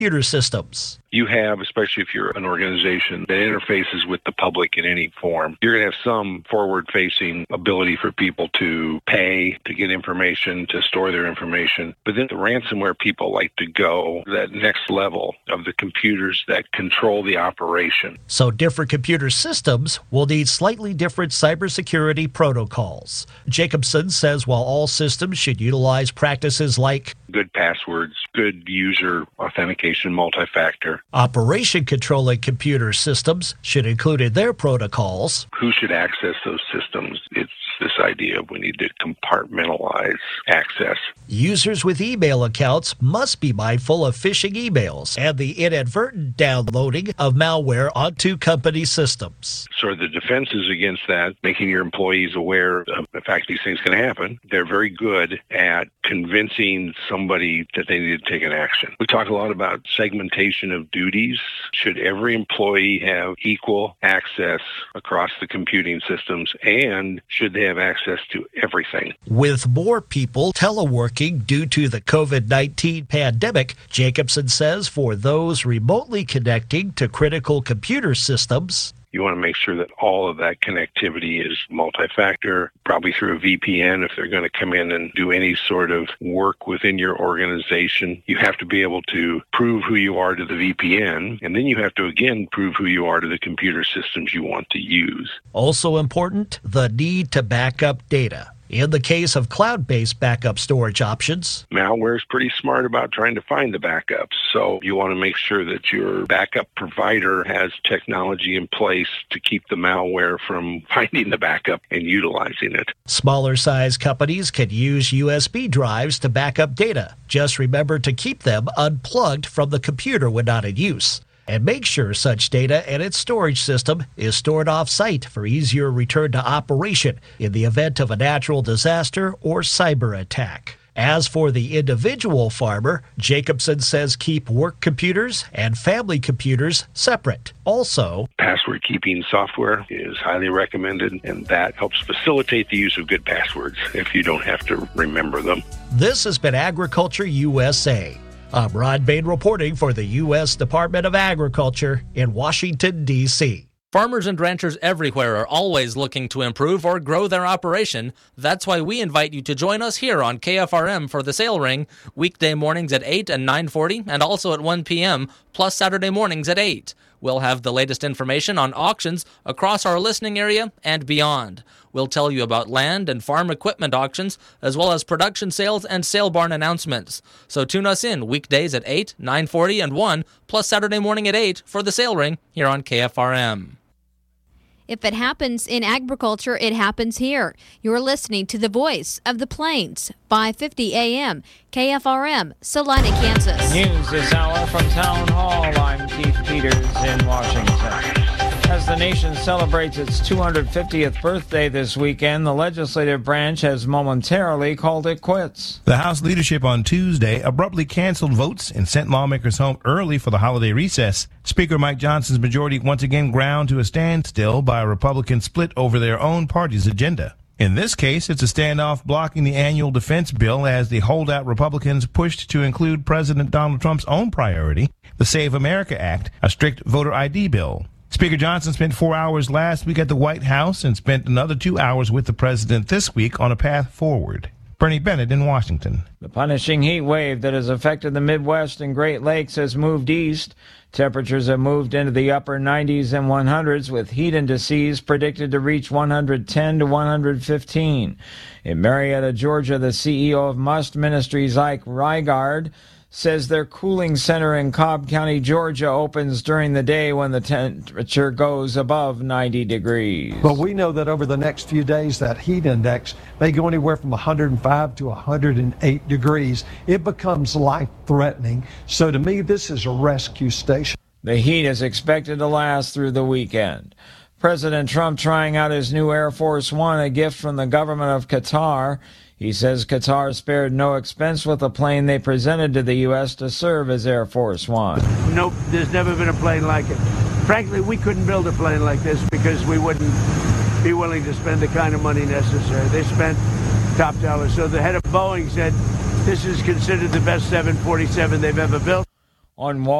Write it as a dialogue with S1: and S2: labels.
S1: computer systems.
S2: You have, especially if you're an organization that interfaces with the public in any form, you're going to have some forward-facing ability for people to pay, to get information, to store their information. But then the ransomware people like to go that next level of the computers that control the operation.
S1: So different computer systems will need slightly different cybersecurity protocols. Jacobson says while all systems should utilize practices like
S2: good passwords, good user authentication, multi-factor.
S1: Operation controlling computer systems should include in their protocols.
S2: Who should access those systems? It's this idea of we need to compartmentalize access.
S1: Users with email accounts must be mindful of phishing emails and the inadvertent downloading of malware onto company systems.
S2: So the defenses against that, making your employees aware of the fact these things can happen, they're very good at convincing somebody that they need to take an action. We talk a lot about segmentation of duties. Should every employee have equal access across the computing systems, and should they have access to everything?
S1: With more people teleworking due to the COVID-19 pandemic, Jacobson says for those remotely connecting to critical computer systems,
S2: you want to make sure that all of that connectivity is multi-factor, probably through a VPN if they're going to come in and do any sort of work within your organization. You have to be able to prove who you are to the VPN, and then you have to, again, prove who you are to the computer systems you want to use.
S1: Also important, the need to back up data. In the case of cloud-based backup storage options,
S2: malware is pretty smart about trying to find the backups. So you want to make sure that your backup provider has technology in place to keep the malware from finding the backup and utilizing it.
S1: Smaller size companies can use USB drives to back up data. Just remember to keep them unplugged from the computer when not in use. And make sure such data and its storage system is stored off-site for easier return to operation in the event of a natural disaster or cyber attack. As for the individual farmer, Jacobson says keep work computers and family computers separate. Also,
S2: password keeping software is highly recommended, and that helps facilitate the use of good passwords if you don't have to remember them.
S1: This has been Agriculture USA. I'm Ron Bain reporting for the U.S. Department of Agriculture in Washington, D.C.
S3: Farmers and ranchers everywhere are always looking to improve or grow their operation. That's why we invite you to join us here on KFRM for the Sale Ring, weekday mornings at 8 and 9:40 and also at 1 p.m., plus Saturday mornings at 8. We'll have the latest information on auctions across our listening area and beyond. We'll tell you about land and farm equipment auctions, as well as production sales and sale barn announcements. So tune us in weekdays at 8, 9:40, and 1, plus Saturday morning at 8 for the Sale Ring here on KFRM.
S4: If it happens in agriculture, it happens here. You're listening to the Voice of the Plains, 550 AM, KFRM, Salina, Kansas.
S5: News this hour from Town Hall. I'm Keith Peters in Washington. As the nation celebrates its 250th birthday this weekend, the legislative branch has momentarily called it quits.
S6: The House leadership on Tuesday abruptly canceled votes and sent lawmakers home early for the holiday recess. Speaker Mike Johnson's majority once again ground to a standstill by a Republican split over their own party's agenda. In this case, it's a standoff blocking the annual defense bill as the holdout Republicans pushed to include President Donald Trump's own priority, the Save America Act, a strict voter ID bill. Speaker Johnson spent 4 hours last week at the White House and spent another 2 hours with the president this week on a path forward. Bernie Bennett in Washington.
S5: The punishing heat wave that has affected the Midwest and Great Lakes has moved east. Temperatures have moved into the upper 90s and 100s, with heat indices predicted to reach 110 to 115. In Marietta, Georgia, the CEO of Must Ministries, Ike Rygaard, says their cooling center in Cobb County, Georgia, opens during the day when the temperature goes above 90 degrees.
S7: But we know that over the next few days, that heat index may go anywhere from 105 to 108 degrees. It becomes life-threatening. So to me, this is a rescue station.
S5: The heat is expected to last through the weekend. President Trump trying out his new Air Force One, a gift from the government of Qatar. He says Qatar spared no expense with the plane they presented to the U.S. to serve as Air Force One.
S8: Nope, there's never been a plane like it. Frankly, we couldn't build a plane like this because we wouldn't be willing to spend the kind of money necessary. They spent top dollar. So the head of Boeing said this is considered the best 747 they've ever built.
S5: on Wall